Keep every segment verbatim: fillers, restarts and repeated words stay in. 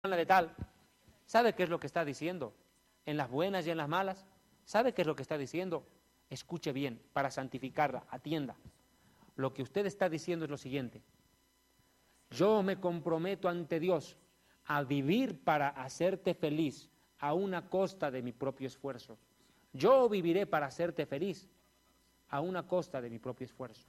de tal, ¿sabe qué es lo que está diciendo? En las buenas y en las malas, ¿sabe qué es lo que está diciendo? Escuche bien, para santificarla, atienda. Lo que usted está diciendo es lo siguiente: yo me comprometo ante Dios a vivir para hacerte feliz a una costa de mi propio esfuerzo. Yo viviré para hacerte feliz a una costa de mi propio esfuerzo.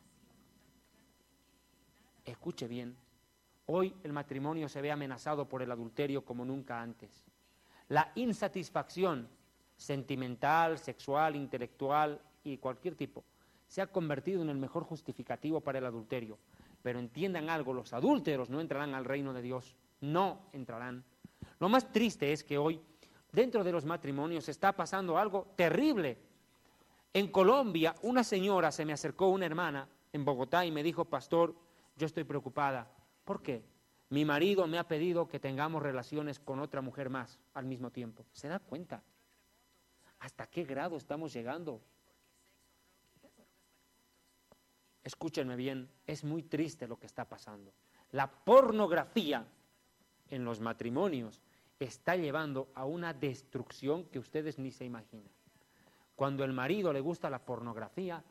Escuche bien, hoy el matrimonio se ve amenazado por el adulterio como nunca antes. La insatisfacción sentimental, sexual, intelectual y cualquier tipo se ha convertido en el mejor justificativo para el adulterio. Pero entiendan algo, los adúlteros no entrarán al reino de Dios, no entrarán. Lo más triste es que hoy, dentro de los matrimonios, está pasando algo terrible. En Colombia, una señora se me acercó, una hermana, en Bogotá, y me dijo: pastor, yo estoy preocupada. ¿Por qué? Mi marido me ha pedido que tengamos relaciones con otra mujer más al mismo tiempo. ¿Se da cuenta? ¿Hasta qué grado estamos llegando? Escúchenme bien, es muy triste lo que está pasando. La pornografía en los matrimonios está llevando a una destrucción que ustedes ni se imaginan. Cuando el marido le gusta la pornografía,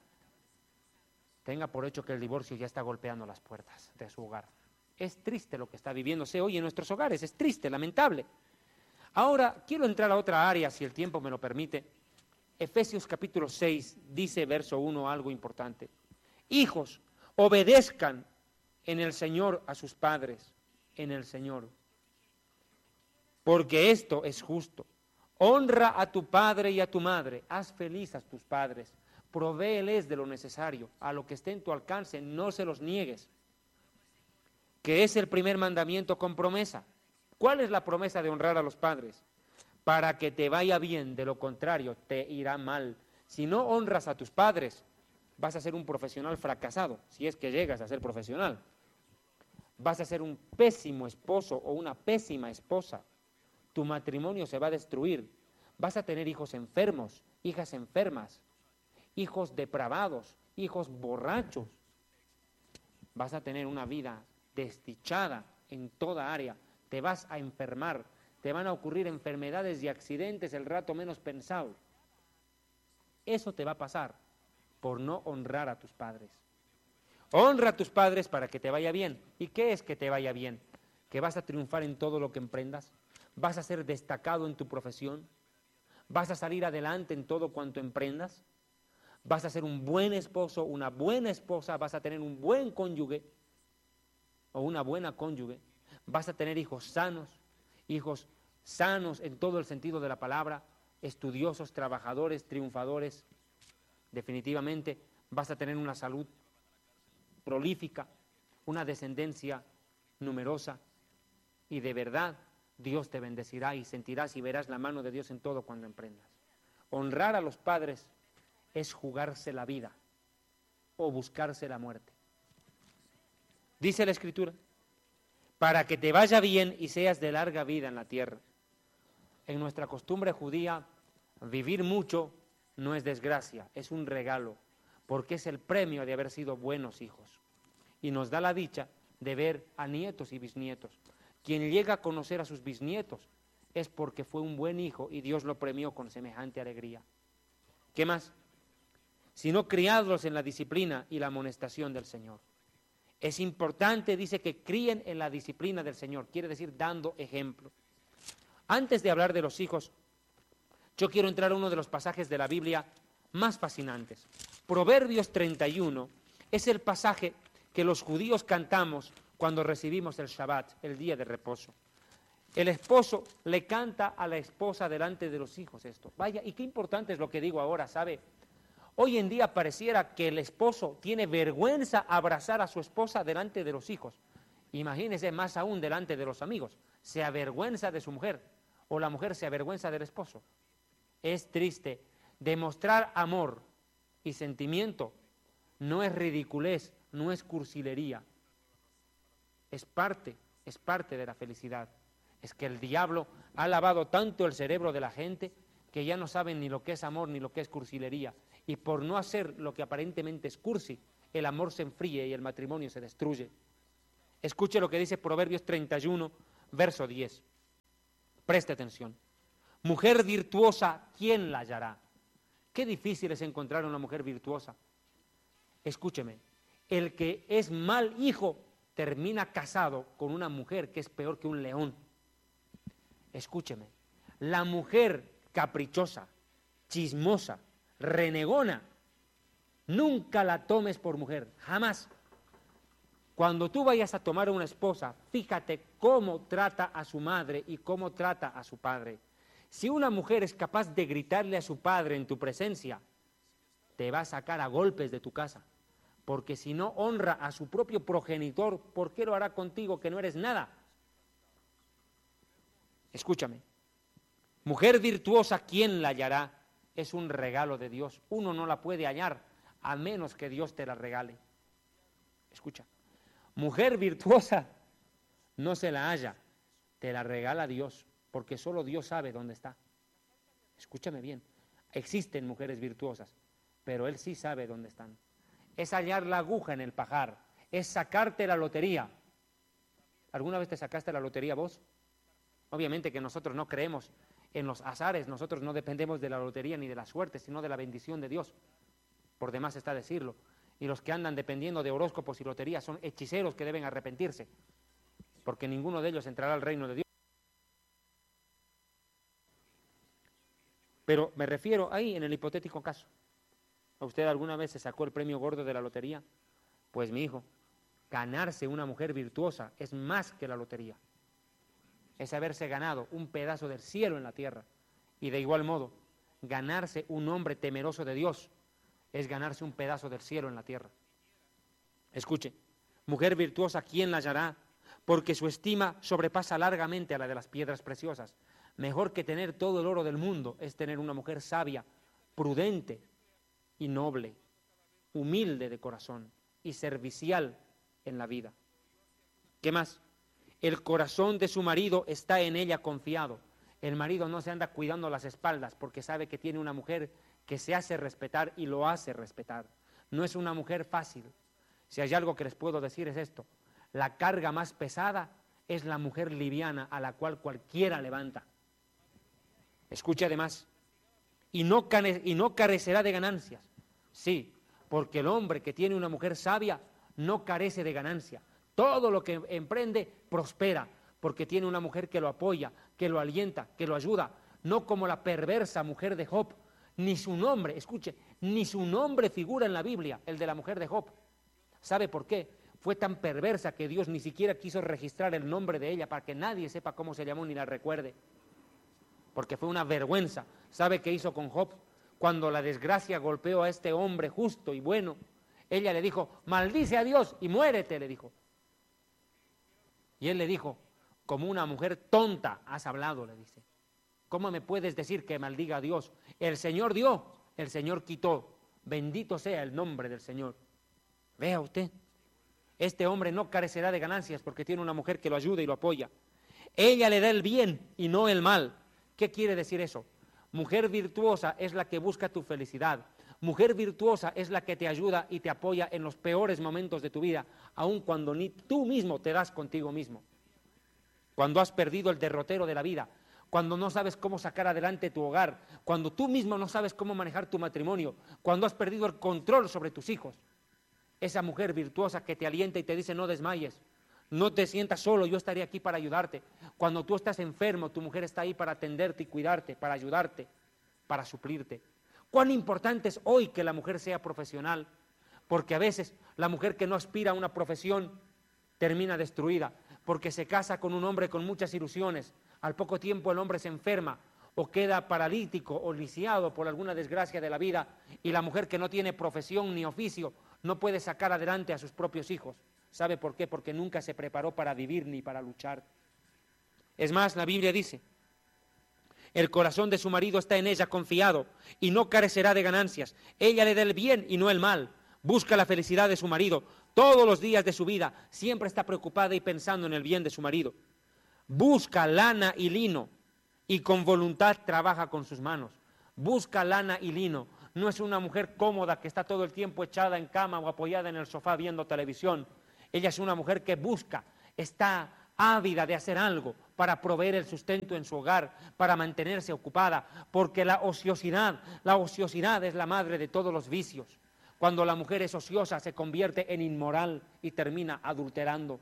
tenga por hecho que el divorcio ya está golpeando las puertas de su hogar. Es triste lo que está viviéndose hoy en nuestros hogares, es triste, lamentable. Ahora, quiero entrar a otra área, si el tiempo me lo permite. Efesios capítulo seis dice, verso uno, algo importante. Hijos, obedezcan en el Señor a sus padres, en el Señor, porque esto es justo. Honra a tu padre y a tu madre, haz feliz a tus padres, provéeles de lo necesario, a lo que esté en tu alcance, no se los niegues, que es el primer mandamiento con promesa. ¿Cuál es la promesa de honrar a los padres? Para que te vaya bien, de lo contrario te irá mal. Si no honras a tus padres, vas a ser un profesional fracasado, si es que llegas a ser profesional. Vas a ser un pésimo esposo o una pésima esposa. Tu matrimonio se va a destruir. Vas a tener hijos enfermos, hijas enfermas, hijos depravados, hijos borrachos. Vas a tener una vida desdichada en toda área. Te vas a enfermar. Te van a ocurrir enfermedades y accidentes el rato menos pensado. Eso te va a pasar por no honrar a tus padres. Honra a tus padres para que te vaya bien. ¿Y qué es que te vaya bien? Que vas a triunfar en todo lo que emprendas, vas a ser destacado en tu profesión, vas a salir adelante en todo cuanto emprendas, vas a ser un buen esposo, una buena esposa, vas a tener un buen cónyuge o una buena cónyuge, vas a tener hijos sanos, hijos sanos en todo el sentido de la palabra, estudiosos, trabajadores, triunfadores. Definitivamente vas a tener una salud prolífica, una descendencia numerosa, y de verdad Dios te bendecirá y sentirás y verás la mano de Dios en todo cuando emprendas. Honrar a los padres es jugarse la vida o buscarse la muerte. Dice la Escritura, para que te vaya bien y seas de larga vida en la tierra. En nuestra costumbre judía, vivir mucho no es desgracia, es un regalo, porque es el premio de haber sido buenos hijos. Y nos da la dicha de ver a nietos y bisnietos. Quien llega a conocer a sus bisnietos es porque fue un buen hijo y Dios lo premió con semejante alegría. ¿Qué más? Sino criados en la disciplina y la amonestación del Señor. Es importante, dice, que críen en la disciplina del Señor, quiere decir dando ejemplo. Antes de hablar de los hijos, yo quiero entrar a uno de los pasajes de la Biblia más fascinantes. Proverbios treinta y uno es el pasaje que los judíos cantamos cuando recibimos el Shabbat, el día de reposo. El esposo le canta a la esposa delante de los hijos esto. Vaya, y qué importante es lo que digo ahora, ¿sabe? Hoy en día pareciera que el esposo tiene vergüenza abrazar a su esposa delante de los hijos. Imagínese más aún delante de los amigos. Se avergüenza de su mujer o la mujer se avergüenza del esposo. Es triste. Demostrar amor y sentimiento no es ridiculez, no es cursilería. Es parte, es parte de la felicidad. Es que el diablo ha lavado tanto el cerebro de la gente que ya no saben ni lo que es amor ni lo que es cursilería. Y por no hacer lo que aparentemente es cursi, el amor se enfríe y el matrimonio se destruye. Escuche lo que dice Proverbios treinta y uno, verso diez. Preste atención. Mujer virtuosa, ¿quién la hallará? Qué difícil es encontrar una mujer virtuosa. Escúcheme, el que es mal hijo termina casado con una mujer que es peor que un león. Escúcheme, la mujer caprichosa, chismosa, renegona, nunca la tomes por mujer, jamás. Cuando tú vayas a tomar a una esposa, fíjate cómo trata a su madre y cómo trata a su padre. Si una mujer es capaz de gritarle a su padre en tu presencia, te va a sacar a golpes de tu casa. Porque si no honra a su propio progenitor, ¿por qué lo hará contigo que no eres nada? Escúchame. Mujer virtuosa, ¿quién la hallará? Es un regalo de Dios. Uno no la puede hallar a menos que Dios te la regale. Escucha. Mujer virtuosa no se la halla, te la regala Dios, porque solo Dios sabe dónde está. Escúchame bien. Existen mujeres virtuosas, pero Él sí sabe dónde están. Es hallar la aguja en el pajar, es sacarte la lotería. ¿Alguna vez te sacaste la lotería vos? Obviamente que nosotros no creemos en los azares, nosotros no dependemos de la lotería ni de la suerte, sino de la bendición de Dios. Por demás está decirlo. Y los que andan dependiendo de horóscopos y loterías son hechiceros que deben arrepentirse, porque ninguno de ellos entrará al reino de Dios. Pero me refiero ahí en el hipotético caso. ¿A usted alguna vez se sacó el premio gordo de la lotería? Pues mi hijo, ganarse una mujer virtuosa es más que la lotería. Es haberse ganado un pedazo del cielo en la tierra. Y de igual modo, ganarse un hombre temeroso de Dios es ganarse un pedazo del cielo en la tierra. Escuche, mujer virtuosa, ¿quién la hallará? Porque su estima sobrepasa largamente a la de las piedras preciosas. Mejor que tener todo el oro del mundo es tener una mujer sabia, prudente y noble, humilde de corazón y servicial en la vida. ¿Qué más? El corazón de su marido está en ella confiado. El marido no se anda cuidando las espaldas porque sabe que tiene una mujer que se hace respetar y lo hace respetar. No es una mujer fácil. Si hay algo que les puedo decir es esto: la carga más pesada es la mujer liviana a la cual cualquiera levanta. Escuche además, y no, cane, y no carecerá de ganancias. Sí, porque el hombre que tiene una mujer sabia no carece de ganancia. Todo lo que emprende prospera, porque tiene una mujer que lo apoya, que lo alienta, que lo ayuda. No como la perversa mujer de Job. Ni su nombre, escuche, ni su nombre figura en la Biblia, el de la mujer de Job. ¿Sabe por qué? Fue tan perversa que Dios ni siquiera quiso registrar el nombre de ella para que nadie sepa cómo se llamó ni la recuerde. Porque fue una vergüenza. ¿Sabe qué hizo con Job? Cuando la desgracia golpeó a este hombre justo y bueno, ella le dijo: maldice a Dios y muérete, le dijo. Y él le dijo: como una mujer tonta has hablado, le dice. ¿Cómo me puedes decir que maldiga a Dios? El Señor dio, el Señor quitó. Bendito sea el nombre del Señor. Vea usted, este hombre no carecerá de ganancias porque tiene una mujer que lo ayuda y lo apoya. Ella le da el bien y no el mal. ¿Qué quiere decir eso? Mujer virtuosa es la que busca tu felicidad. Mujer virtuosa es la que te ayuda y te apoya en los peores momentos de tu vida, aun cuando ni tú mismo te das contigo mismo. Cuando has perdido el derrotero de la vida, cuando no sabes cómo sacar adelante tu hogar, cuando tú mismo no sabes cómo manejar tu matrimonio, cuando has perdido el control sobre tus hijos. Esa mujer virtuosa que te alienta y te dice: no desmayes, no te sientas solo, yo estaré aquí para ayudarte. Cuando tú estás enfermo, tu mujer está ahí para atenderte y cuidarte, para ayudarte, para suplirte. Cuán importante es hoy que la mujer sea profesional, porque a veces la mujer que no aspira a una profesión termina destruida, porque se casa con un hombre con muchas ilusiones. Al poco tiempo el hombre se enferma o queda paralítico o lisiado por alguna desgracia de la vida, y la mujer que no tiene profesión ni oficio no puede sacar adelante a sus propios hijos. ¿Sabe por qué? Porque nunca se preparó para vivir ni para luchar. Es más, la Biblia dice: el corazón de su marido está en ella confiado y no carecerá de ganancias. Ella le da el bien y no el mal. Busca la felicidad de su marido todos los días de su vida. Siempre está preocupada y pensando en el bien de su marido. Busca lana y lino y con voluntad trabaja con sus manos. Busca lana y lino. No es una mujer cómoda que está todo el tiempo echada en cama o apoyada en el sofá viendo televisión. Ella es una mujer que busca, está ávida de hacer algo para proveer el sustento en su hogar, para mantenerse ocupada, porque la ociosidad, la ociosidad es la madre de todos los vicios. Cuando la mujer es ociosa se convierte en inmoral y termina adulterando.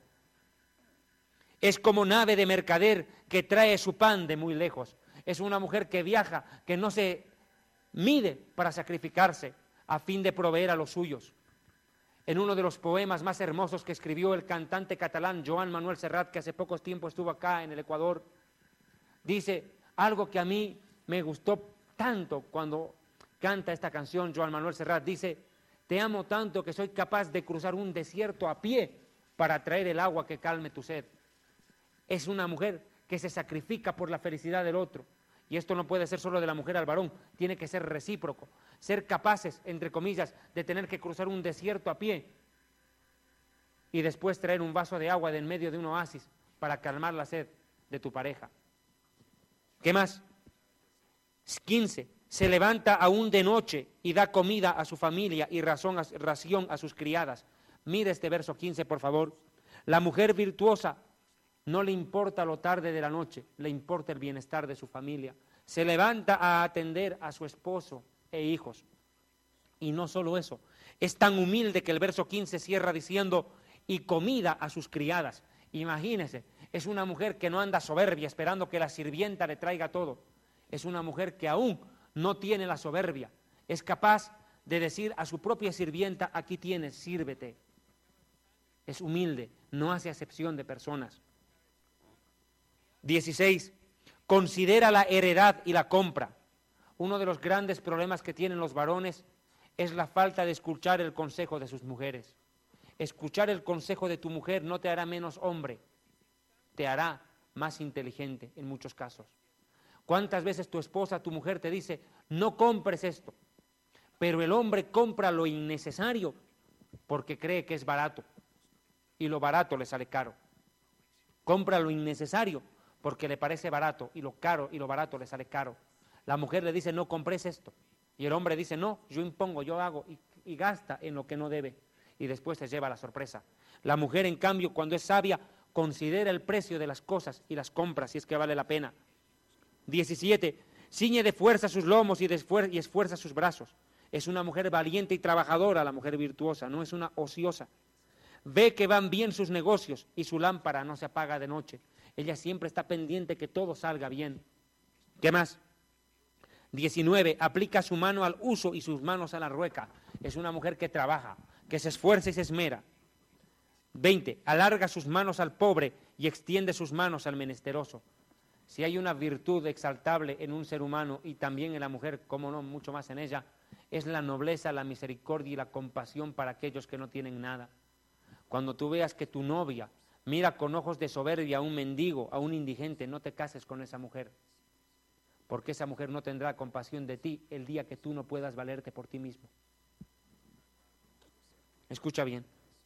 Es como nave de mercader que trae su pan de muy lejos. Es una mujer que viaja, que no se mide para sacrificarse a fin de proveer a los suyos. En uno de los poemas más hermosos que escribió el cantante catalán Joan Manuel Serrat, que hace poco tiempo estuvo acá en el Ecuador, dice algo que a mí me gustó tanto cuando canta esta canción. Joan Manuel Serrat dice: te amo tanto que soy capaz de cruzar un desierto a pie para traer el agua que calme tu sed. Es una mujer que se sacrifica por la felicidad del otro. Y esto no puede ser solo de la mujer al varón, tiene que ser recíproco. Ser capaces, entre comillas, de tener que cruzar un desierto a pie y después traer un vaso de agua de en medio de un oasis para calmar la sed de tu pareja. ¿Qué más? quince. Se levanta aún de noche y da comida a su familia y razón, ración a sus criadas. Mire este verso quince, por favor. La mujer virtuosa no le importa lo tarde de la noche, le importa el bienestar de su familia. Se levanta a atender a su esposo e hijos. Y no solo eso, es tan humilde que el verso quince cierra diciendo: y comida a sus criadas. Imagínese, es una mujer que no anda soberbia esperando que la sirvienta le traiga todo. Es una mujer que aún no tiene la soberbia. Es capaz de decir a su propia sirvienta: aquí tienes, sírvete. Es humilde, no hace acepción de personas. dieciséis. Considera la heredad y la compra. Uno de los grandes problemas que tienen los varones es la falta de escuchar el consejo de sus mujeres. Escuchar el consejo de tu mujer no te hará menos hombre, te hará más inteligente en muchos casos. ¿Cuántas veces tu esposa, tu mujer te dice: no compres esto? Pero el hombre compra lo innecesario porque cree que es barato y lo barato le sale caro. Compra lo innecesario porque le parece barato y lo caro y lo barato le sale caro. La mujer le dice: no compres esto, y el hombre dice: no, yo impongo, yo hago, y, y gasta en lo que no debe, y después se lleva la sorpresa. La mujer, en cambio, cuando es sabia, considera el precio de las cosas y las compra si es que vale la pena. diecisiete. Ciñe de fuerza sus lomos y, de esfuer- y esfuerza sus brazos. Es una mujer valiente y trabajadora, la mujer virtuosa, no es una ociosa. Ve que van bien sus negocios y su lámpara no se apaga de noche. Ella siempre está pendiente que todo salga bien. ¿Qué más? diecinueve. Aplica su mano al uso y sus manos a la rueca. Es una mujer que trabaja, que se esfuerza y se esmera. veinte. Alarga sus manos al pobre y extiende sus manos al menesteroso. Si hay una virtud exaltable en un ser humano y también en la mujer, cómo no, mucho más en ella, es la nobleza, la misericordia y la compasión para aquellos que no tienen nada. Cuando tú veas que tu novia mira con ojos de soberbia a un mendigo, a un indigente, no te cases con esa mujer, porque esa mujer no tendrá compasión de ti el día que tú no puedas valerte por ti mismo. Escucha bien.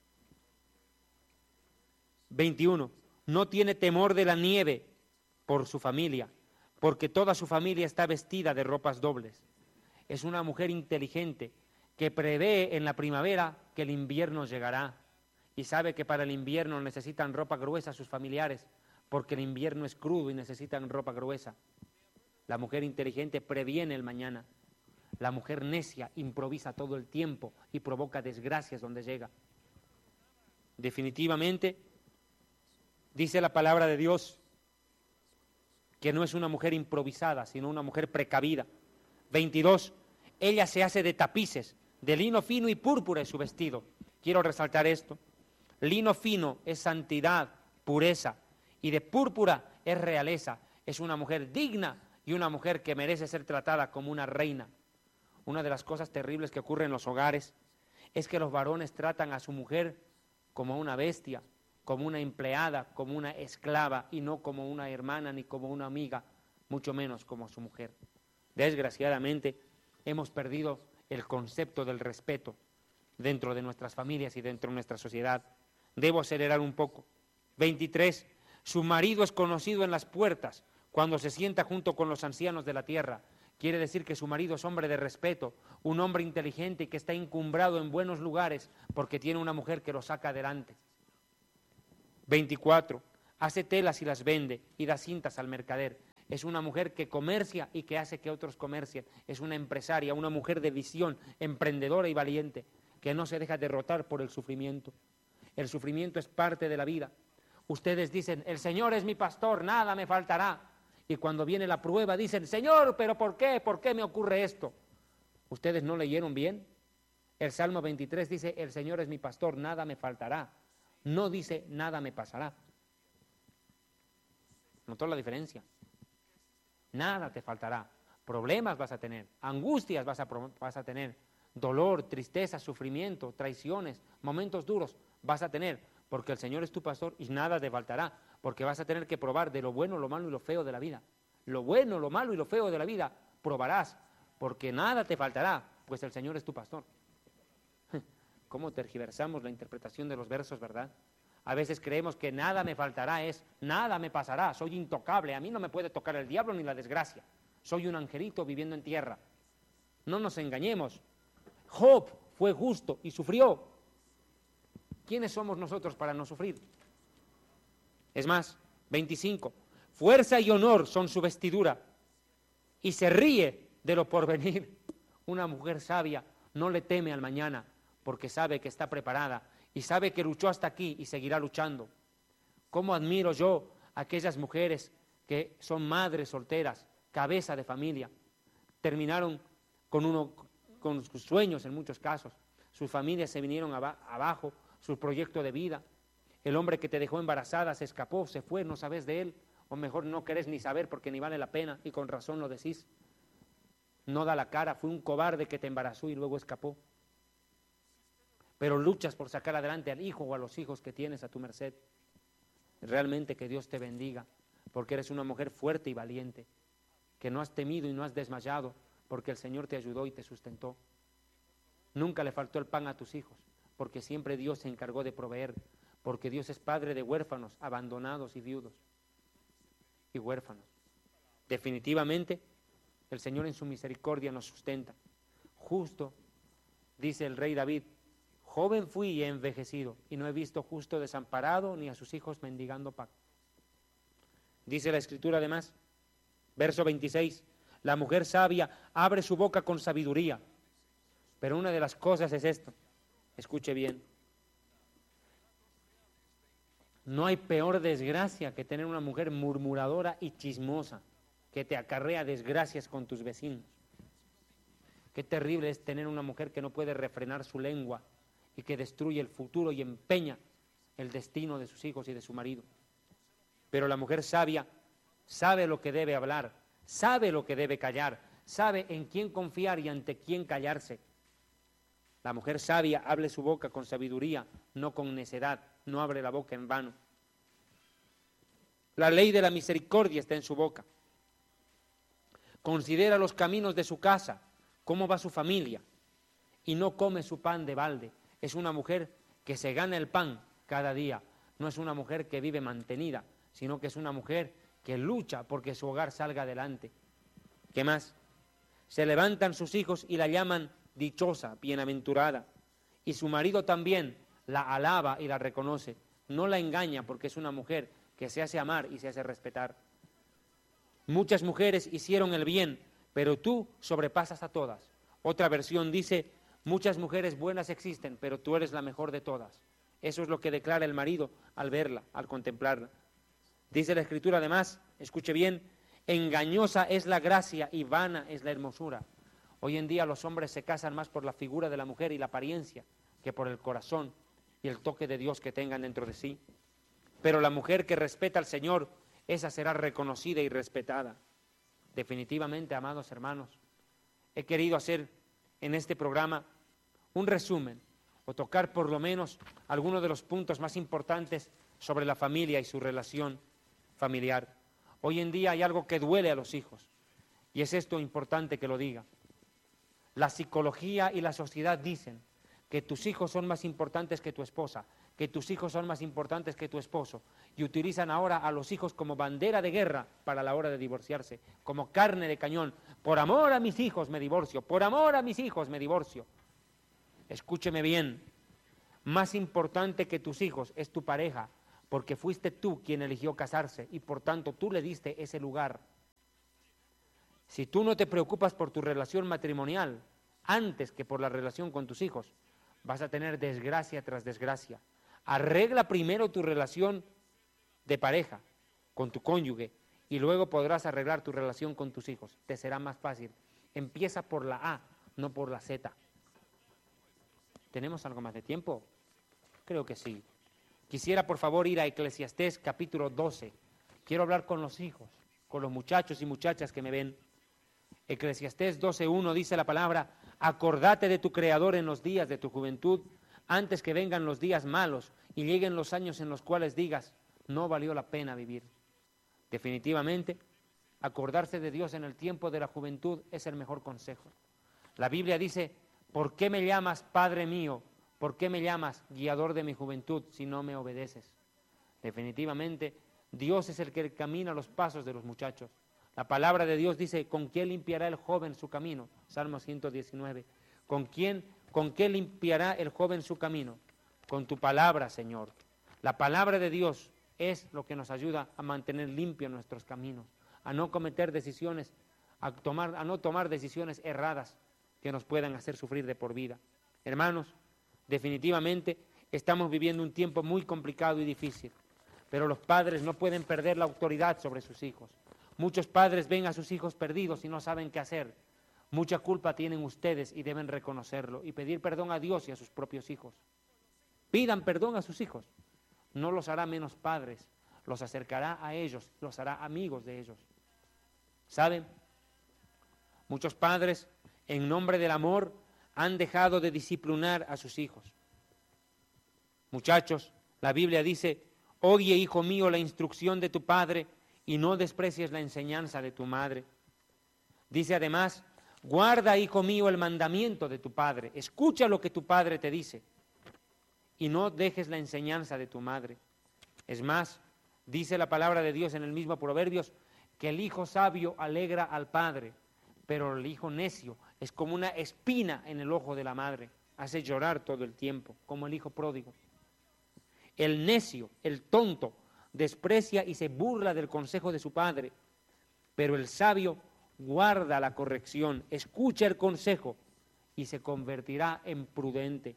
veintiuno. No tiene temor de la nieve por su familia, porque toda su familia está vestida de ropas dobles. Es una mujer inteligente que prevé en la primavera que el invierno llegará. Y sabe que para el invierno necesitan ropa gruesa sus familiares, porque el invierno es crudo y necesitan ropa gruesa. La mujer inteligente previene el mañana. La mujer necia improvisa todo el tiempo y provoca desgracias donde llega. Definitivamente, dice la palabra de Dios, que no es una mujer improvisada, sino una mujer precavida. veintidós. Ella se hace de tapices, de lino fino y púrpura es su vestido. Quiero resaltar esto. Lino fino es santidad, pureza, y de púrpura es realeza. Es una mujer digna y una mujer que merece ser tratada como una reina. Una de las cosas terribles que ocurre en los hogares es que los varones tratan a su mujer como una bestia, como una empleada, como una esclava, y no como una hermana ni como una amiga, mucho menos como su mujer. Desgraciadamente, hemos perdido el concepto del respeto dentro de nuestras familias y dentro de nuestra sociedad. Debo acelerar un poco. veintitrés. Su marido es conocido en las puertas cuando se sienta junto con los ancianos de la tierra. Quiere decir que su marido es hombre de respeto, un hombre inteligente y que está encumbrado en buenos lugares porque tiene una mujer que lo saca adelante. veinticuatro. hace telas y las vende y da cintas al mercader. Es una mujer que comercia y que hace que otros comercien. Es una empresaria, una mujer de visión, emprendedora y valiente, que no se deja derrotar por el sufrimiento. El sufrimiento es parte de la vida. Ustedes dicen, el Señor es mi pastor, nada me faltará. Y cuando viene la prueba dicen, Señor, ¿pero por qué? ¿Por qué me ocurre esto? ¿Ustedes no leyeron bien? El Salmo veintitrés dice, el Señor es mi pastor, nada me faltará. No dice, nada me pasará. ¿Notó la diferencia? Nada te faltará. Problemas vas a tener, angustias vas a, vas a tener, dolor, tristeza, sufrimiento, traiciones, momentos duros vas a tener, porque el Señor es tu pastor y nada te faltará, porque vas a tener que probar de lo bueno, lo malo y lo feo de la vida. Lo bueno, lo malo y lo feo de la vida probarás, porque nada te faltará, pues el Señor es tu pastor. ¿Cómo tergiversamos la interpretación de los versos, verdad? A veces creemos que nada me faltará es, nada me pasará, soy intocable, a mí no me puede tocar el diablo ni la desgracia, soy un angelito viviendo en tierra. No nos engañemos, Job fue justo y sufrió. ¿Quiénes somos nosotros para no sufrir? Es más, veinticinco, fuerza y honor son su vestidura y se ríe de lo porvenir. Una mujer sabia no le teme al mañana porque sabe que está preparada y sabe que luchó hasta aquí y seguirá luchando. ¿Cómo admiro yo a aquellas mujeres que son madres solteras, cabeza de familia? Terminaron con, uno, con sus sueños en muchos casos. Sus familias se vinieron aba- abajo, su proyecto de vida. El hombre que te dejó embarazada se escapó, se fue, no sabes de él. O mejor no querés ni saber porque ni vale la pena y con razón lo decís. No da la cara, fue un cobarde que te embarazó y luego escapó. Pero luchas por sacar adelante al hijo o a los hijos que tienes a tu merced. Realmente que Dios te bendiga, porque eres una mujer fuerte y valiente, que no has temido y no has desmayado, porque el Señor te ayudó y te sustentó. Nunca le faltó el pan a tus hijos, porque siempre Dios se encargó de proveer, porque Dios es padre de huérfanos, abandonados y viudos y huérfanos. Definitivamente, el Señor en su misericordia nos sustenta. Justo, dice el rey David, joven fui y he envejecido, y no he visto justo desamparado ni a sus hijos mendigando pan. Dice la Escritura además, verso veintiséis, la mujer sabia abre su boca con sabiduría, pero una de las cosas es esto, escuche bien, no hay peor desgracia que tener una mujer murmuradora y chismosa, que te acarrea desgracias con tus vecinos. Qué terrible es tener una mujer que no puede refrenar su lengua y que destruye el futuro y empeña el destino de sus hijos y de su marido. Pero la mujer sabia sabe lo que debe hablar, sabe lo que debe callar, sabe en quién confiar y ante quién callarse. La mujer sabia abre su boca con sabiduría, no con necedad, no abre la boca en vano. La ley de la misericordia está en su boca. Considera los caminos de su casa, cómo va su familia, y no come su pan de balde. Es una mujer que se gana el pan cada día, no es una mujer que vive mantenida, sino que es una mujer que lucha porque su hogar salga adelante. ¿Qué más? Se levantan sus hijos y la llaman dichosa, bienaventurada, y su marido también la alaba y la reconoce, no la engaña porque es una mujer que se hace amar y se hace respetar. Muchas mujeres hicieron el bien, pero tú sobrepasas a todas. Otra versión dice, muchas mujeres buenas existen, pero tú eres la mejor de todas. Eso es lo que declara el marido al verla, al contemplarla. Dice la Escritura además, escuche bien, engañosa es la gracia y vana es la hermosura. Hoy en día los hombres se casan más por la figura de la mujer y la apariencia que por el corazón y el toque de Dios que tengan dentro de sí. Pero la mujer que respeta al Señor, esa será reconocida y respetada. Definitivamente, amados hermanos, he querido hacer en este programa un resumen o tocar por lo menos algunos de los puntos más importantes sobre la familia y su relación familiar. Hoy en día hay algo que duele a los hijos y es esto importante que lo diga. La psicología y la sociedad dicen que tus hijos son más importantes que tu esposa, que tus hijos son más importantes que tu esposo, y utilizan ahora a los hijos como bandera de guerra para la hora de divorciarse, como carne de cañón. Por amor a mis hijos me divorcio, por amor a mis hijos me divorcio. Escúcheme bien, más importante que tus hijos es tu pareja, porque fuiste tú quien eligió casarse y por tanto tú le diste ese lugar. Si tú no te preocupas por tu relación matrimonial antes que por la relación con tus hijos, vas a tener desgracia tras desgracia. Arregla primero tu relación de pareja con tu cónyuge y luego podrás arreglar tu relación con tus hijos. Te será más fácil. Empieza por la A, no por la Z. ¿Tenemos algo más de tiempo? Creo que sí. Quisiera por favor ir a Eclesiastés capítulo doce. Quiero hablar con los hijos, con los muchachos y muchachas que me ven. Eclesiastés doce uno dice la palabra: acordate de tu Creador en los días de tu juventud, antes que vengan los días malos y lleguen los años en los cuales digas, no valió la pena vivir. Definitivamente, acordarse de Dios en el tiempo de la juventud es el mejor consejo. La Biblia dice: ¿por qué me llamas Padre mío? ¿Por qué me llamas guiador de mi juventud si no me obedeces? Definitivamente, Dios es el que camina los pasos de los muchachos. La palabra de Dios dice: ¿con quién limpiará el joven su camino? Salmo ciento diecinueve. ¿Con quién, con qué limpiará el joven su camino? Con tu palabra, Señor. La palabra de Dios es lo que nos ayuda a mantener limpios nuestros caminos, a no cometer decisiones, a, tomar, a no tomar decisiones erradas que nos puedan hacer sufrir de por vida. Hermanos, definitivamente estamos viviendo un tiempo muy complicado y difícil, pero los padres no pueden perder la autoridad sobre sus hijos. Muchos padres ven a sus hijos perdidos y no saben qué hacer. Mucha culpa tienen ustedes y deben reconocerlo y pedir perdón a Dios y a sus propios hijos. Pidan perdón a sus hijos. No los hará menos padres, los acercará a ellos, los hará amigos de ellos. ¿Saben? Muchos padres, en nombre del amor, han dejado de disciplinar a sus hijos. Muchachos, la Biblia dice: oye, hijo mío, la instrucción de tu padre y no desprecies la enseñanza de tu madre. Dice además: guarda, hijo mío, el mandamiento de tu padre. Escucha lo que tu padre te dice y no dejes la enseñanza de tu madre. Es más, dice la palabra de Dios en el mismo Proverbios, que el hijo sabio alegra al padre, pero el hijo necio es como una espina en el ojo de la madre, hace llorar todo el tiempo, como el hijo pródigo. El necio, el tonto, desprecia y se burla del consejo de su padre, pero el sabio guarda la corrección, escucha el consejo y se convertirá en prudente.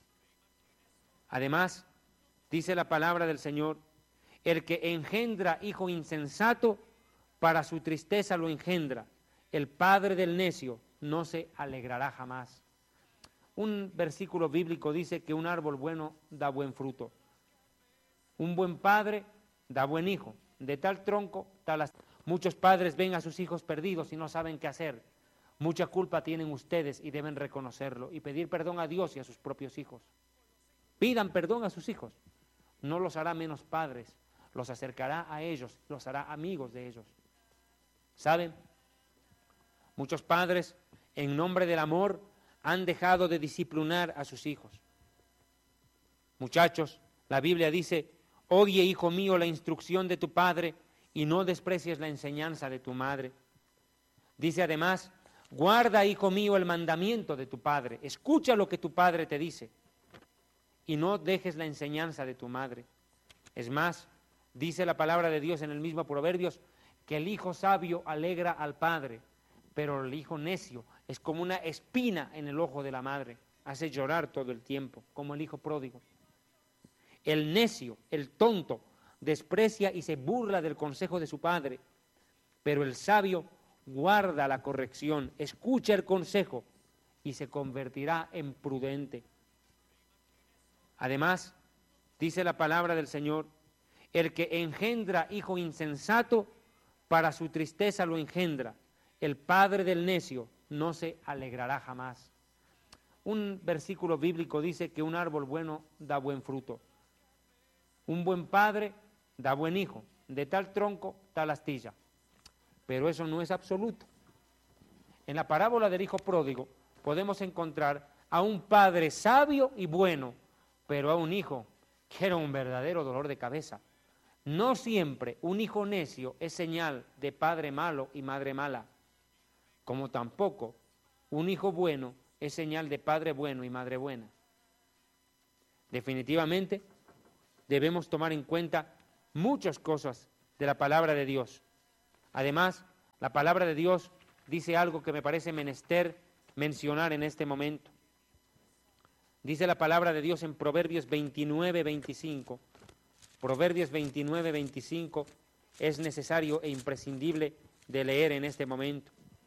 Además, dice la palabra del Señor: el que engendra hijo insensato, para su tristeza lo engendra. El padre del necio no se alegrará jamás. Un versículo bíblico dice que un árbol bueno da buen fruto. Un buen padre da buen hijo. De tal tronco, tal astilla. Muchos padres ven a sus hijos perdidos y no saben qué hacer. Mucha culpa tienen ustedes y deben reconocerlo y pedir perdón a Dios y a sus propios hijos. Pidan perdón a sus hijos. No los hará menos padres, los acercará a ellos, los hará amigos de ellos. ¿Saben? Muchos padres, en nombre del amor, han dejado de disciplinar a sus hijos. Muchachos, la Biblia dice: oye, hijo mío, la instrucción de tu padre y no desprecies la enseñanza de tu madre. Dice además: guarda, hijo mío, el mandamiento de tu padre. Escucha lo que tu padre te dice y no dejes la enseñanza de tu madre. Es más, dice la palabra de Dios en el mismo Proverbios, que el hijo sabio alegra al padre, pero el hijo necio es como una espina en el ojo de la madre, hace llorar todo el tiempo, como el hijo pródigo. El necio, el tonto, desprecia y se burla del consejo de su padre, pero el sabio guarda la corrección, escucha el consejo y se convertirá en prudente. Además, dice la palabra del Señor: el que engendra hijo insensato, para su tristeza lo engendra. El padre del necio no se alegrará jamás. Un versículo bíblico dice que un árbol bueno da buen fruto. Un buen padre da buen hijo. De tal tronco, tal astilla. Pero eso no es absoluto. En la parábola del hijo pródigo podemos encontrar a un padre sabio y bueno, pero a un hijo que era un verdadero dolor de cabeza. No siempre un hijo necio es señal de padre malo y madre mala, como tampoco un hijo bueno es señal de padre bueno y madre buena. Definitivamente, debemos tomar en cuenta muchas cosas de la palabra de Dios. Además, la palabra de Dios dice algo que me parece menester mencionar en este momento. Dice la palabra de Dios en Proverbios veintinueve, veinticinco. Proverbios veintinueve, veinticinco es necesario e imprescindible de leer en este momento.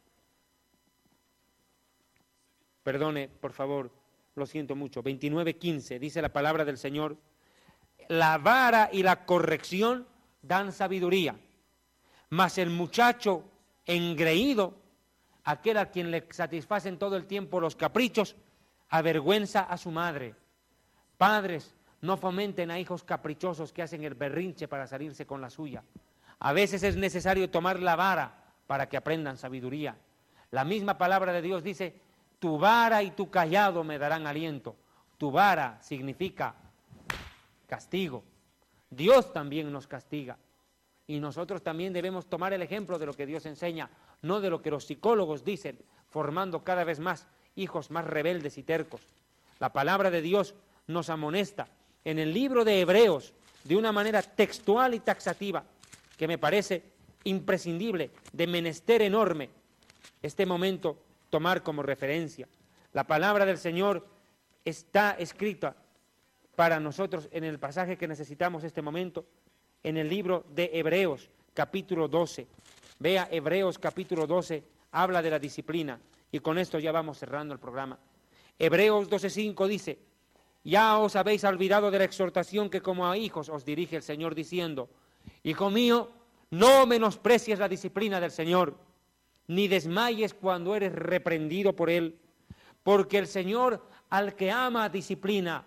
Perdone, por favor, lo siento mucho. veintinueve, quince, dice la palabra del Señor: la vara y la corrección dan sabiduría, mas el muchacho engreído, aquel a quien le satisfacen todo el tiempo los caprichos, avergüenza a su madre. Padres, no fomenten a hijos caprichosos que hacen el berrinche para salirse con la suya. A veces es necesario tomar la vara para que aprendan sabiduría. La misma palabra de Dios dice: tu vara y tu cayado me darán aliento. Tu vara significa castigo. Dios también nos castiga. Y nosotros también debemos tomar el ejemplo de lo que Dios enseña, no de lo que los psicólogos dicen, formando cada vez más hijos más rebeldes y tercos. La palabra de Dios nos amonesta en el libro de Hebreos de una manera textual y taxativa, que me parece imprescindible, de menester enorme, este momento tomar como referencia. La palabra del Señor está escrita para nosotros en el pasaje que necesitamos este momento, en el libro de Hebreos, capítulo doce. Vea, Hebreos capítulo doce, habla de la disciplina, y con esto ya vamos cerrando el programa. Hebreos doce cinco dice: ya os habéis olvidado de la exhortación que como a hijos os dirige el Señor, diciendo: hijo mío, no menosprecies la disciplina del Señor, ni desmayes cuando eres reprendido por Él, porque el Señor al que ama disciplina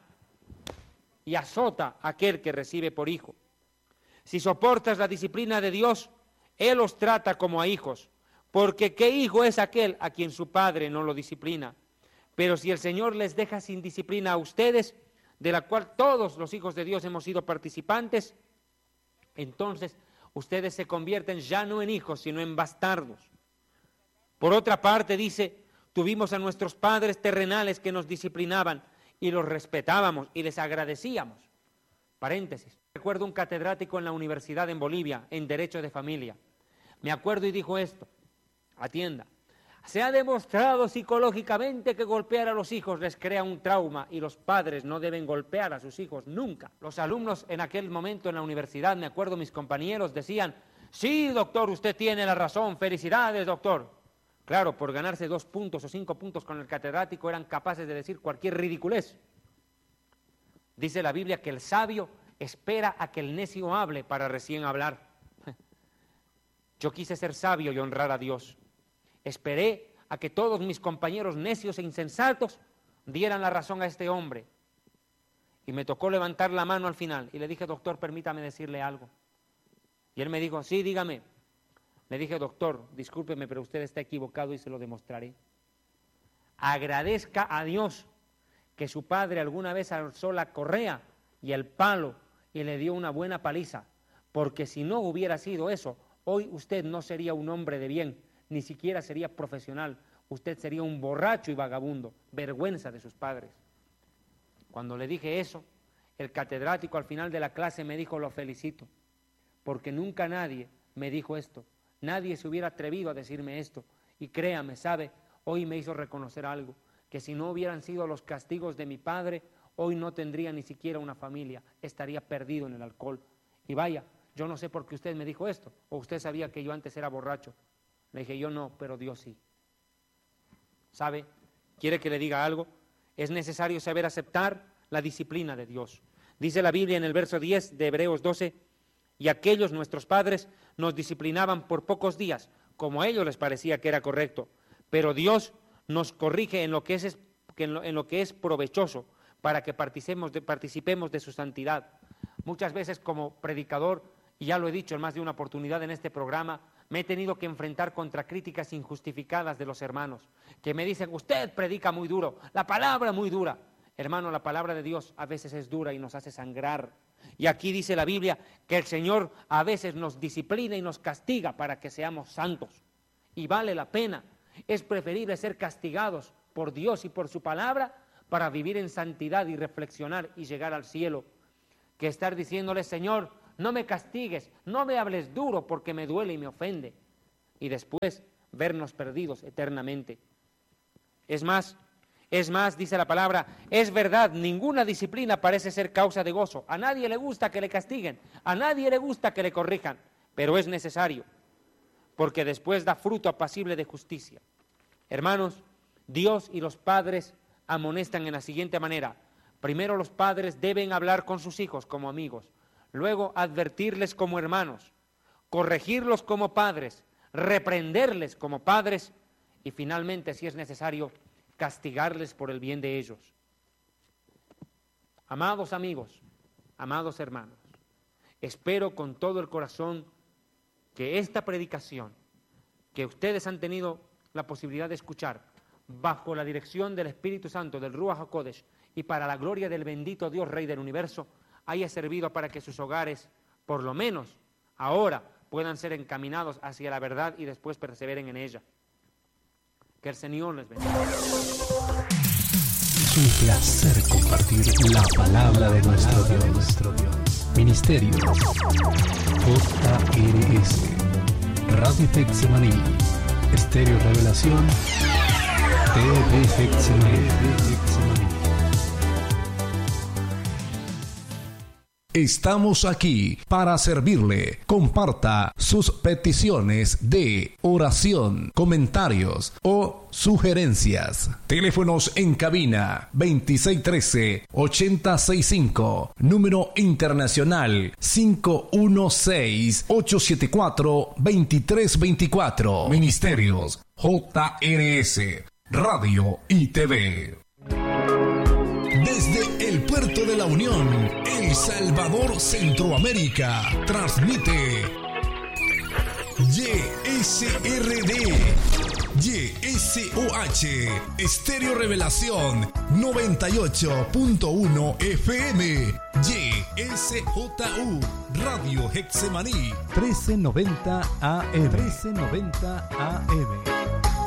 y azota a aquel que recibe por hijo. Si soportas la disciplina de Dios, Él os trata como a hijos, porque ¿qué hijo es aquel a quien su padre no lo disciplina? Pero si el Señor les deja sin disciplina a ustedes, de la cual todos los hijos de Dios hemos sido participantes, entonces ustedes se convierten ya no en hijos, sino en bastardos. Por otra parte dice: tuvimos a nuestros padres terrenales que nos disciplinaban y los respetábamos y les agradecíamos. Paréntesis. Recuerdo un catedrático en la universidad en Bolivia, en Derecho de Familia. Me acuerdo y dijo esto: atienda, se ha demostrado psicológicamente que golpear a los hijos les crea un trauma y los padres no deben golpear a sus hijos nunca. Los alumnos en aquel momento en la universidad, me acuerdo, mis compañeros decían: sí, doctor, usted tiene la razón, felicidades, doctor. Claro, por ganarse dos puntos o cinco puntos con el catedrático eran capaces de decir cualquier ridiculez. Dice la Biblia que el sabio espera a que el necio hable para recién hablar. Yo quise ser sabio y honrar a Dios. Esperé a que todos mis compañeros necios e insensatos dieran la razón a este hombre. Y me tocó levantar la mano al final. Y le dije: doctor, permítame decirle algo. Y él me dijo: sí, dígame. Le dije: doctor, discúlpeme, pero usted está equivocado y se lo demostraré. Agradezca a Dios que su padre alguna vez alzó la correa y el palo y le dio una buena paliza, porque si no hubiera sido eso, hoy usted no sería un hombre de bien, ni siquiera sería profesional, usted sería un borracho y vagabundo, vergüenza de sus padres. Cuando le dije eso, el catedrático al final de la clase me dijo: lo felicito, porque nunca nadie me dijo esto, nadie se hubiera atrevido a decirme esto, y créame, sabe, hoy me hizo reconocer algo, que si no hubieran sido los castigos de mi padre, hoy no tendría ni siquiera una familia, estaría perdido en el alcohol. Y vaya, yo no sé por qué usted me dijo esto, o usted sabía que yo antes era borracho. Le dije: yo no, pero Dios sí. ¿Sabe? ¿Quiere que le diga algo? Es necesario saber aceptar la disciplina de Dios. Dice la Biblia en el verso diez de Hebreos doce: y aquellos nuestros padres nos disciplinaban por pocos días, como a ellos les parecía que era correcto, pero Dios nos corrige en lo que es, en lo, en lo que es provechoso, para que participemos de, participemos de su santidad. Muchas veces como predicador, y ya lo he dicho en más de una oportunidad en este programa, me he tenido que enfrentar contra críticas injustificadas de los hermanos, que me dicen: usted predica muy duro, la palabra muy dura. Hermano, la palabra de Dios a veces es dura y nos hace sangrar. Y aquí dice la Biblia que el Señor a veces nos disciplina y nos castiga para que seamos santos. Y vale la pena. Es preferible ser castigados por Dios y por su palabra para vivir en santidad y reflexionar y llegar al cielo. que estar diciéndole, Señor, no me castigues, no me hables duro porque me duele y me ofende. Y después vernos perdidos eternamente. Es más, es más, dice la palabra, es verdad, ninguna disciplina parece ser causa de gozo. A nadie le gusta que le castiguen, a nadie le gusta que le corrijan, pero es necesario, porque después da fruto apacible de justicia. Hermanos, Dios y los padres amonestan en la siguiente manera. Primero, los padres deben hablar con sus hijos como amigos, luego advertirles como hermanos, corregirlos como padres, reprenderles como padres y finalmente, si es necesario, castigarles por el bien de ellos. Amados amigos, amados hermanos, espero con todo el corazón que esta predicación que ustedes han tenido la posibilidad de escuchar bajo la dirección del Espíritu Santo, del Ruach HaKodesh, y para la gloria del bendito Dios Rey del Universo, haya servido para que sus hogares, por lo menos ahora, puedan ser encaminados hacia la verdad y después perseveren en ella. Que el Señor les bendiga. Es un placer compartir la palabra de nuestro Dios. Nuestro Dios. Ministerio J R S, Radio Hexemaní, Estéreo Revelación, T V Hexemaní. Estamos aquí para servirle. Comparta sus peticiones de oración, comentarios o sugerencias. Teléfonos en cabina veintiséis trece, ochenta sesenta y cinco. Número internacional cinco uno seis, ocho siete cuatro, dos tres dos cuatro. Ministerios J R S, Radio y T V. Desde el Puerto de la Unión, El Salvador, Centroamérica, transmite Y S R D, Y S O H, Estéreo Revelación, noventa y ocho punto uno F M, Y S J U, Radio Hexemaní, trece noventa A M, trece noventa A M.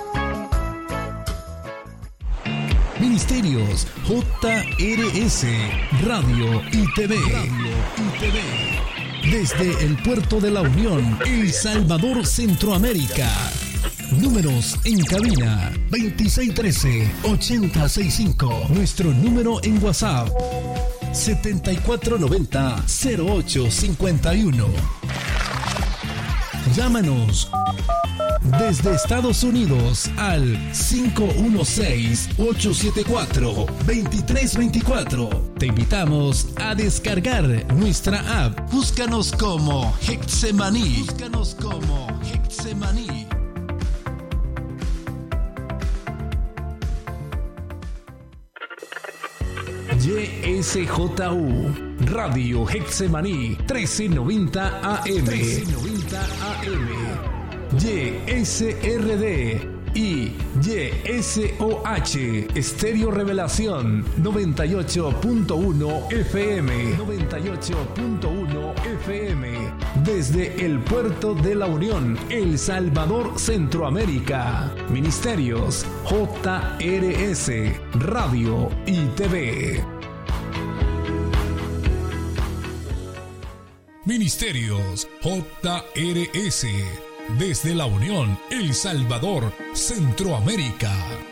Ministerios J R S, Radio y T V. Radio y T V. Desde el Puerto de la Unión, El Salvador, Centroamérica. Números en cabina veintiséis trece, ochenta sesenta y cinco. Nuestro número en WhatsApp setenta y cuatro noventa, cero ocho cincuenta y uno. Llámanos desde Estados Unidos al cinco uno seis, ocho siete cuatro, dos tres dos cuatro. Te invitamos a descargar nuestra app. Búscanos como Hexemaní. Búscanos como Hexemaní. Y S J U, Radio Hexemaní, trece noventa A M. trece noventa A M. Y S R D y Y S O H, Estéreo Revelación, noventa y ocho punto uno F M. noventa y ocho punto uno F M. Desde el Puerto de la Unión, El Salvador, Centroamérica. Ministerios J R S, Radio y T V. Ministerios J R S, desde la Unión, El Salvador, Centroamérica.